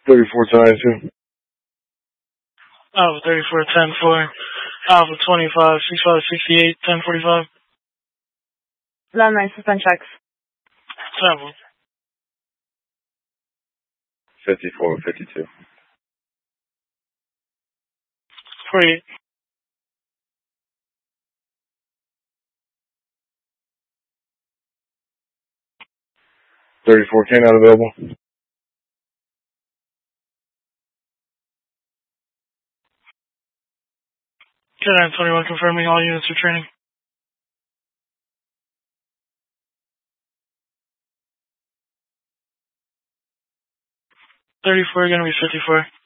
34-10-2. Alpha 34-10-4. Alpha 25, 65, 68, 1045. London 9, suspend checks. Sample. 54-52. 48. 34 canine available. Canine 21 confirming all units are training. 34 going to be 54.